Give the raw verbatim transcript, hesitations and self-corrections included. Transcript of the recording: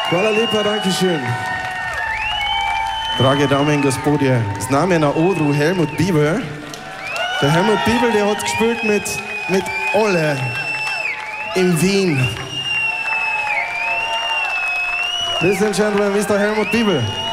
Hvala lepa, danke schön. Drage Dame in Gospodje, z nami je na odru Helmut Bibel. Der Helmut Bibel, der hat gespielt mit, mit Olle in Wien. Ladies and gentlemen, Mister Helmut Bibel.